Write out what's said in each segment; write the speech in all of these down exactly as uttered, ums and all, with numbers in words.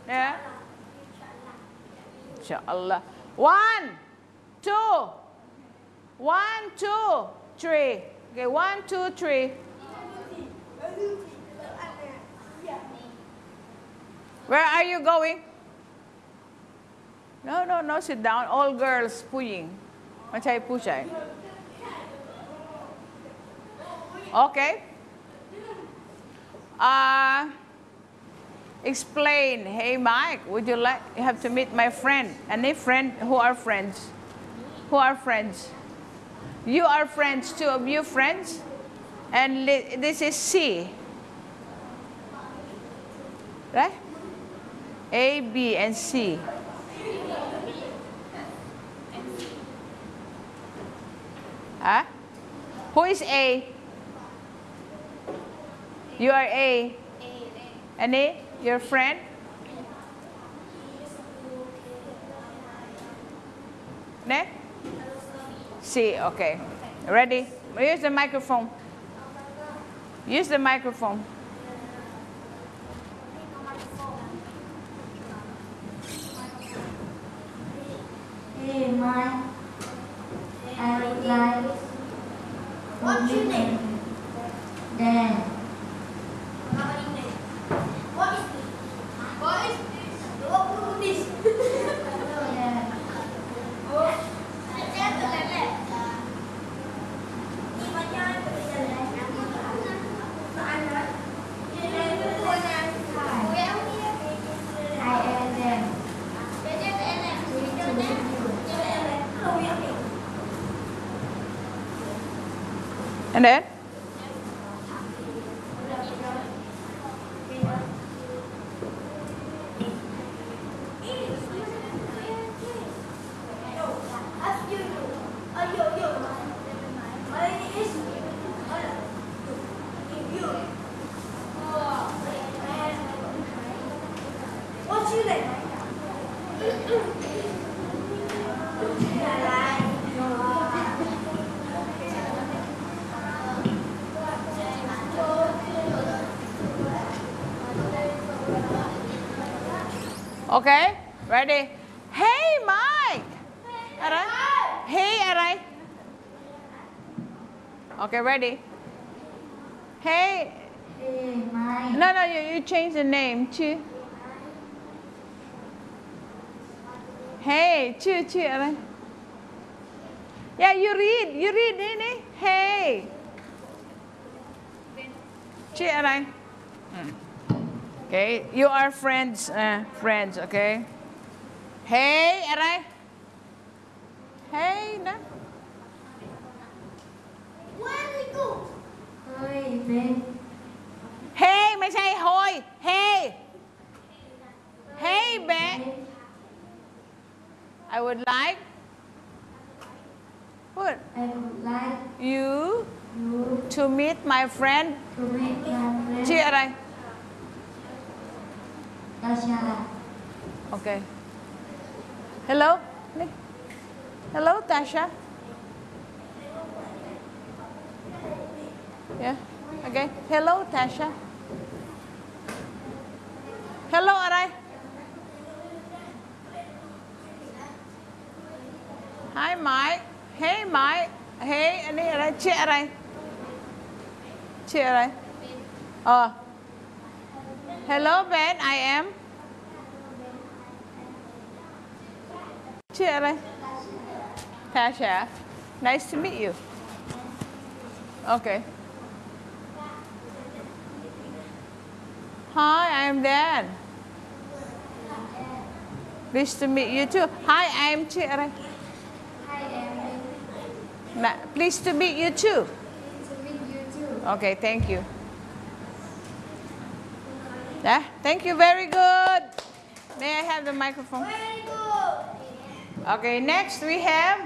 Yeah. Inshallah. One, two. One, two, three. Okay, one, two, three. Where are you going? No, no, no, sit down. All girls ผู้หญิงไม่ใช่ผู้ชาย Okay. Uh, explain. Hey, Mike, would you like, you have to meet my friend. Any friend? Who are friends? Who are friends? You are friends, two of you friends. And this is C. Right? A, B, and C. Huh? Who is A? You are A. And A, your friend? Ne? C, okay. Ready? Use the microphone. Use the microphone. Hey, Mike. I would like. What's your name? Dan. What is this? What is this? What is this? Yeah. Oh. And then? What's your name? Okay, ready? Hey, Mike. Alright. Hey, alright. Okay, ready? Hey. Hey, Mike. No, no, you, you change the name to. Hey, to, to, alright. Yeah, you read, you read, Nini. Hey. To, alright. Hmm. Okay, you are friends, uh, friends, okay? Hey, alright? Hey, no? Where did you go? Hey, Ben. Hey, ไม่ใช่ hoy. Hey. Hey, Ben. I would like. What? I would like You you to meet my friend. to meet my friend. ชื่ออะไร Tasha. Okay. Hello? Hello, Tasha? Yeah? Okay. Hello, Tasha? Hello,อะไร Hi, Mike. Hey, Mike. Hey, อันนี้อะไรชื่ออะไรชื่ออะไรอ๋อ Hello, Ben. I am ชื่ออะไร Tasha. Nice to meet you. Okay. Hi, I'm Dan. Pleased to meet you too. Hi, I'm ชื่ออะไร Hi, Erin. Na- Pleased to meet you too. To meet you too. Okay, thank you. Yeah, thank you. Very good. May I have the microphone? Very good. Okay, next we have.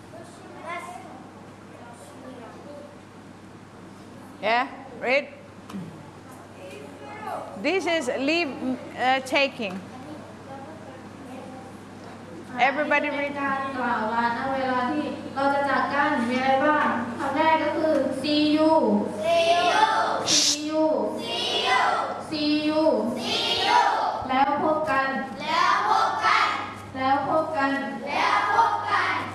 Yeah, read. This is leave uh, taking. Everybody read. การกล่าวลาณเวลาที่เราจะจากกันมีอะไรบ้างคำแรกก็คือ see you see you see you see you see you แล้วพบกัน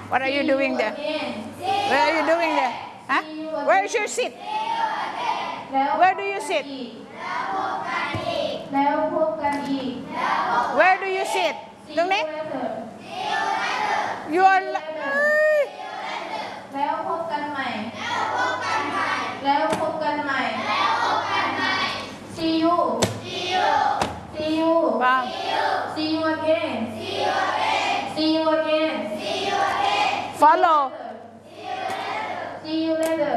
What are you See doing you there? again. Where are you doing there? Huh? See you Where is again. your seat? แล้ว Where do you พบกัน sit? อีกแล้วพบกันอีก Where do you sit? See ตรง you นี้ later. You are แล้วพบกันใหม่ แล้วพบกันใหม่ See you See you See you Wow. See you again See you again Follow. See you later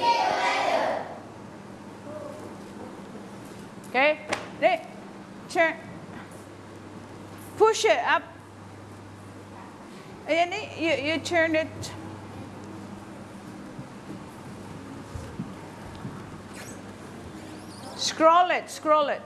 Okay. Then turn. Push it up. And then you, you turn it. Scroll it, scroll it.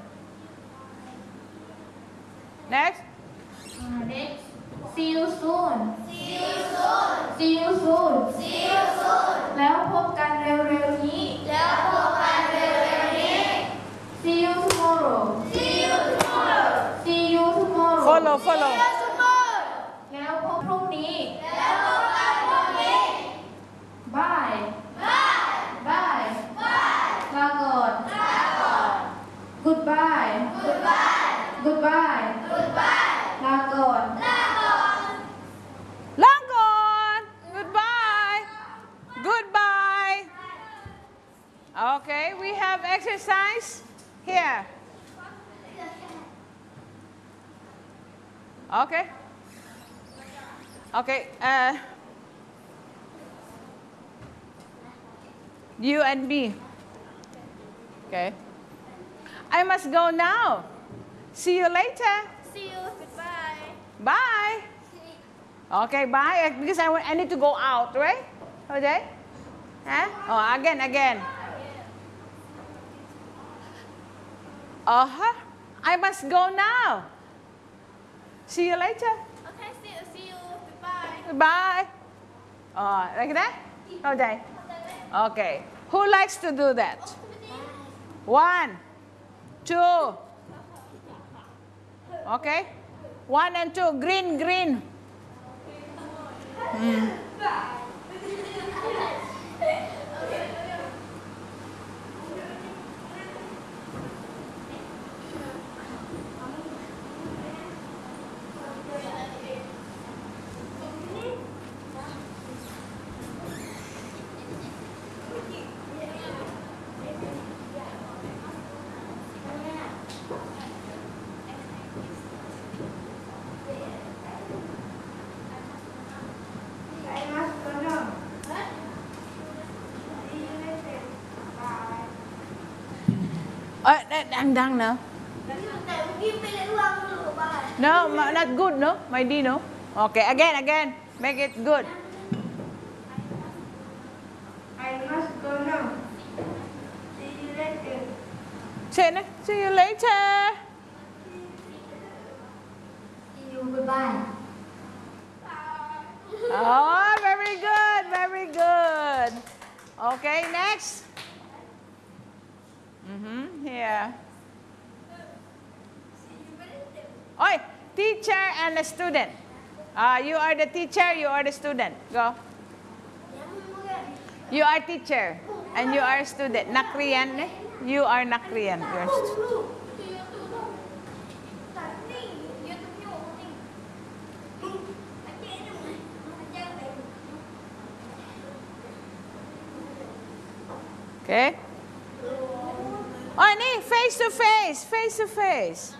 Next. Uh, next See you soon See you soon See you soon See you soon แล้วพบกันเร็วๆนี้ แล้วพบกันเร็วๆนี้ See you tomorrow See you tomorrow See you tomorrow Follow, follow. แล้วพบพรุ่งนี้ แล้วพบกันพรุ่งนี้ Bye Bye Bye Bye ลาก่อนลาก่อน Goodbye Goodbye Goodbye Goodbye ลาก่อนลาก่อน Long gone. Goodbye. Goodbye. Okay, we have exercise here. Okay. Okay. Uh, you and me. Okay. I must go now. See you later. See you Goodbye Bye. Okay, bye. Because I, want- I need to go out, right? Okay? Huh? Oh, again, again. Uh-huh. I must go now. See you later. Okay see you See you Goodbye Bye. Oh, like that? Okay. Okay. Who likes to do that? One, two. Okay? One and two. Green, green. Mm. I must go now Uh, đang đang nữa. No, ma- not good, no? My D, no? Okay, again, again. Make it good. I must go now See you later Say it. See you later. See you Goodbye Oh, very good, very good. Okay, next. Mm-hmm, here. Oi, teacher and a student. Uh, you are the teacher, you are the student. Go. You are teacher and you are a student. Nakrian, eh? You are Nakrian. You're st- Okay. Oh, nee, face to face, face to face.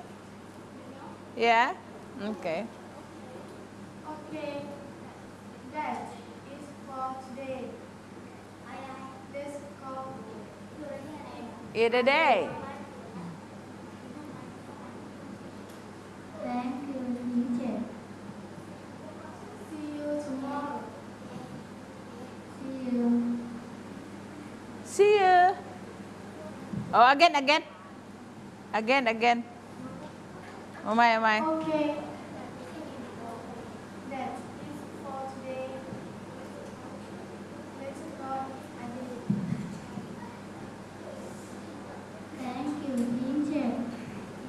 Yeah? Okay. Okay, that is for today. Let's go. Eat a day. Thank you, teacher. See you tomorrow. See you. See you. Oh, again, again. Again, again. Oh my, oh my. Okay. That is for today. Let's go again. Thank you, teacher.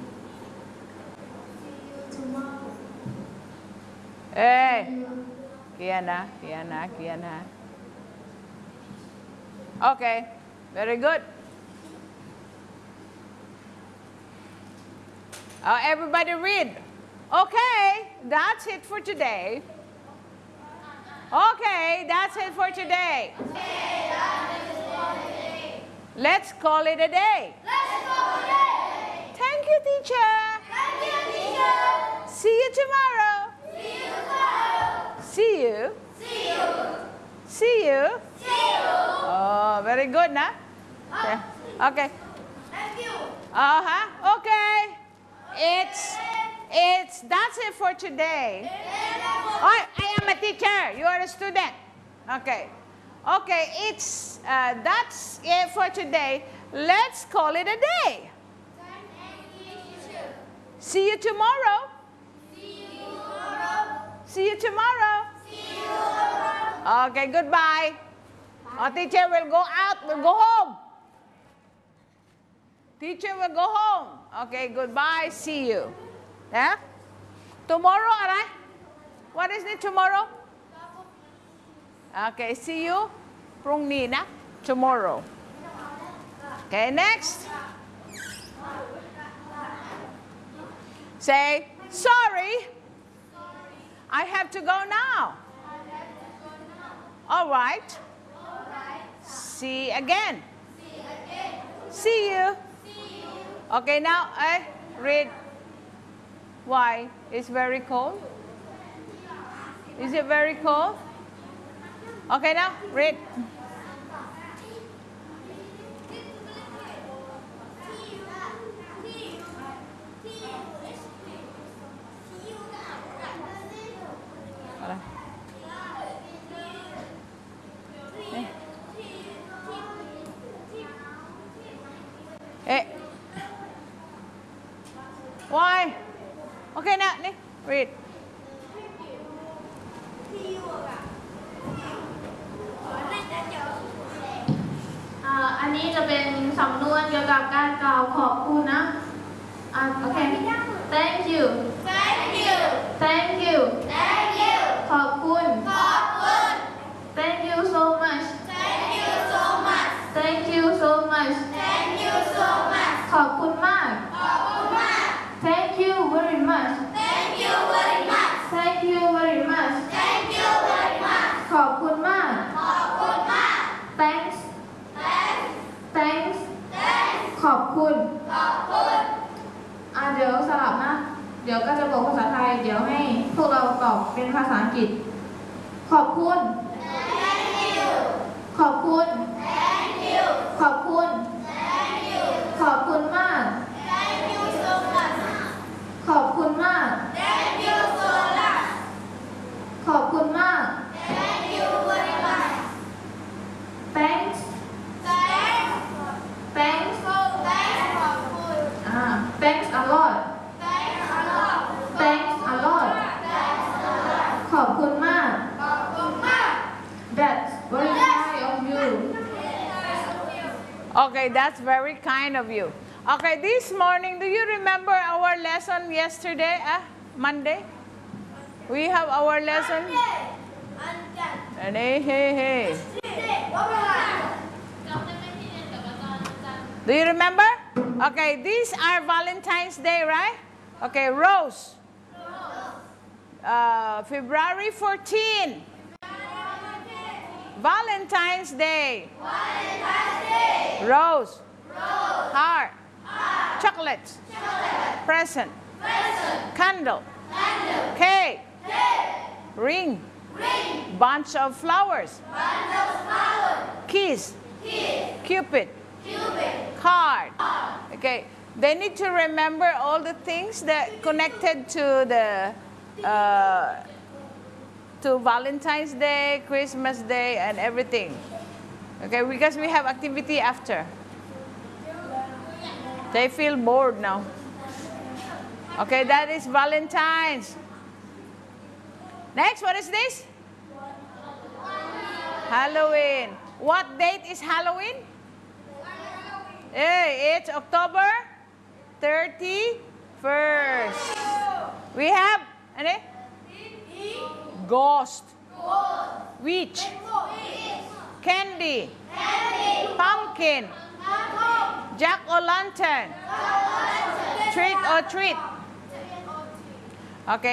See you tomorrow. Hey. See you. Kiana, Kiana, Kiana. Okay, very good. Uh, everybody read. Okay, that's it for today. Okay, that's it for today. Okay, that is for today. Let's call it a day. Let's call it a day. Thank you, teacher. Thank you, teacher. See you tomorrow. See you tomorrow. See you. See you. See you. See you. Oh, very good, nah? Okay. Okay. Thank you. Uh-huh. Okay. It's, it's, that's it for today. I, I am a teacher. You are a student. Okay. Okay, it's, uh, that's it for today. Let's call it a day. See you tomorrow. See you tomorrow. See you tomorrow. See you tomorrow. Okay, goodbye. Our teacher will go out, will go home. Teacher will go home. Okay, goodbye. See you. Yeah? Tomorrow, alright? What is it tomorrow? Okay, see you. พรุ่งนี้นะ tomorrow. Okay, next. Say, sorry. I have to go now. All right. See again. See you. Okay, now I read. Why? It's very cold. Is it very cold? Okay, now read. Eh. Why? Okay, now read. อ่าอันนี้จะเป็นสำนวนเกี่ยวกับการกล่าวขอบคุณนะอ่าโอเค thank you thank you thank you thank you ขอบคุณขอบคุณ thank you so much thank you so much thank you so much thank you so much ขอบคุณมากขอบคุณมาก thank you very much thank you very much thank you very much thank you very much ขอบคุณมากขอบคุณมาก thanks thanks thanks ขอบคุณขอบคุณอ่ะเดี๋ยวสลับนะเดี๋ยวก็จะบอกภาษาไทยเดี๋ยวให้พวกเราตอบเป็นภาษาอังกฤษขอบคุณ thank you ขอบคุณ thank you ขอบคุณ thank you ขอบคุณมาก thank you so much ขอบคุณมาก thank you so much ขอบคุณมาก thank you very much thanks thanks thanks thanks ขอบคุณอ่า thanks a lot thanks a lot thanks a lot thanks a lot ขอบคุณมากขอบคุณมาก that's very kind of you Okay, that's very kind of you. Okay, this morning, do you remember our lesson yesterday, uh, Monday? We have our lesson. And hey, hey, hey. Do you remember? Okay, these are Valentine's Day, right? Okay, Rose. Uh, February fourteenth. Valentine's Day. Valentine's Day. Rose. Rose. Heart. Heart. Chocolates. Chocolate. Present. Present. Candle. Candle. Cake. Cake. Ring. Ring. Bunch of flowers. Bunch of flowers. Kiss. Kiss. Cupid. Cupid. Card. Okay. They need to remember all the things that connected to the uh, to Valentine's Day, Christmas Day, and everything. Okay, because we have activity after. They feel bored now. Okay, that is Valentine's. Next, what is this? Halloween. What date is Halloween? Hey, it's October thirty-first. We have, ano? Ghost. Which? Candy. Pumpkin. Jack o' lantern. Trick or treat. Okay.